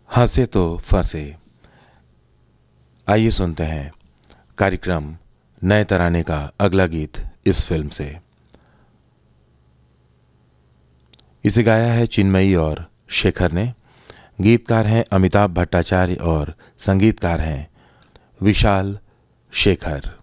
हंसे तो फंसे। आइए सुनते हैं कार्यक्रम नए तराने का अगला गीत इस फिल्म से। इसे गाया है चिन्मयी और शेखर ने। गीतकार हैं अमिताभ भट्टाचार्य और संगीतकार हैं विशाल शेखर।